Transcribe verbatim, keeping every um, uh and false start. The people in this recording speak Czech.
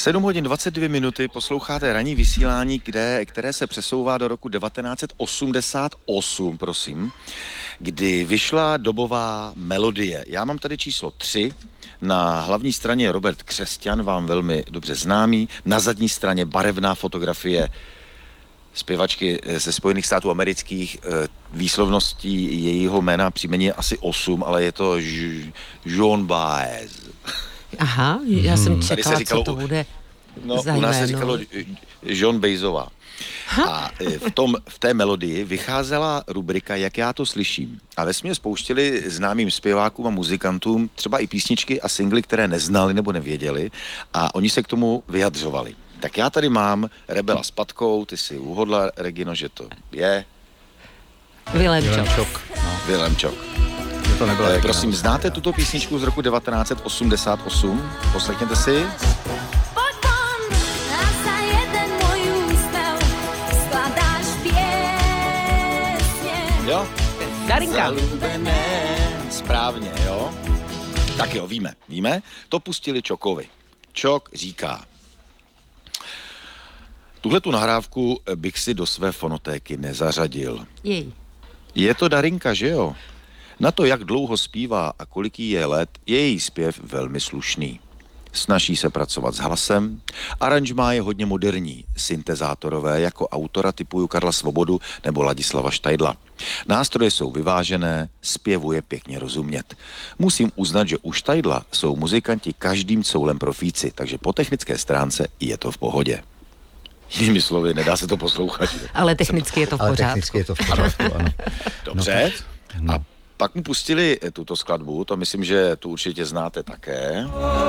sedm hodin dvacet dvě minuty, posloucháte ranní vysílání, kde, které se přesouvá do roku devatenáct set osmdesát osm, prosím, kdy vyšla dobová melodie. Já mám tady číslo tři, na hlavní straně Robert Křesťan, vám velmi dobře známý, na zadní straně barevná fotografie zpěvačky ze Spojených států amerických, výslovností jejího jména příjmení je asi osm, ale je to Joan Baez. Aha, já jsem Tady čekala, se říkalo, co to bude no, za u nás se jméno. říkalo Joan Baezová. A v, tom, v té melodii vycházela rubrika Jak já to slyším. A vesměs spouštěli známým zpěvákům a muzikantům třeba i písničky a singly, které neznali nebo nevěděli, a oni se k tomu vyjadřovali. Tak já tady mám Rebela s Patkou, ty si uhodla, Regino, že to je Vilém Čok. No, Vilém Čok. to nebylo. Eh, prosím, znáte tuto písničku z roku devatenáct set osmdesát osm? Poslechněte si. Jo? Darinka. Zalubené. Správně, jo? Tak jo, víme, víme. To pustili Čokovi. Čok říká: tuhletu nahrávku bych si do své fonotéky nezařadil. Jej. Je to Darinka, že jo? Na to, jak dlouho zpívá a kolik jí je let, je její zpěv velmi slušný. Snaží se pracovat s hlasem, aranžmá je hodně moderní, syntezátorové, jako autora typuju Karla Svobodu nebo Ladislava Štajdla. Nástroje jsou vyvážené, zpěvu je pěkně rozumět. Musím uznat, že u Štajdla jsou muzikanti každým coulem profíci, takže po technické stránce je to v pohodě. Jinými slovy, nedá se to poslouchat. Že? Ale technicky je to v Ale pořádku. technicky je to v pořádku, ano. Dobře. No. A pak mu pustili tuto skladbu, to myslím, že tu určitě znáte také.